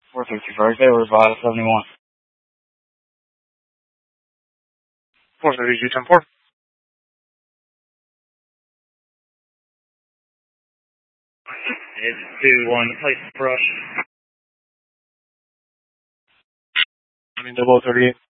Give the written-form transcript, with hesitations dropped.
432 First Day, Rosada 71. 432 10-4. It's 2-1, place brush. I mean, 0038.